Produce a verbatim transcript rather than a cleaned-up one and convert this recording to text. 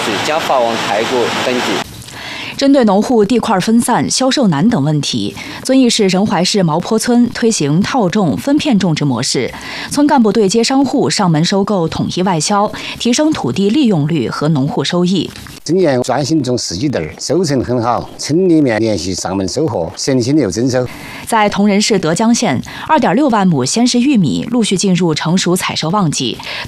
将发往泰国等地。 针对农户地块分散、销售难等问题，遵义市仁怀市毛坡村推行套种、分片种植模式，村干部对接商户上门收购，统一外销，提升土地利用率和农户收益。 今年专心种四季豆，收成很好。村里面连续上门收货，省心又增收。 在铜仁市德江县，二点六万亩鲜食玉米陆续进入成熟采收旺季，